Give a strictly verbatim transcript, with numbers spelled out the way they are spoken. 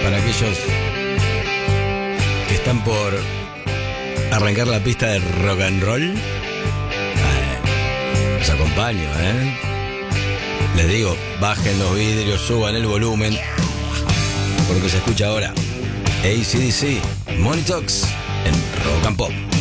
Para aquellos que están por arrancar la pista de rock and roll, eh, los acompaño, ¿eh? Les digo, bajen los vidrios, suban el volumen, porque se escucha ahora A C/D C, Money Talks en Rock and Pop.